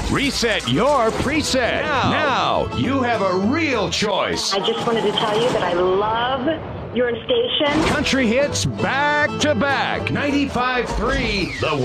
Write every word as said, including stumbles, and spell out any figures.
Reset your preset. Now, now you have a real choice. I just wanted to tell you that I love your station. Country hits back to back. ninety-five point three The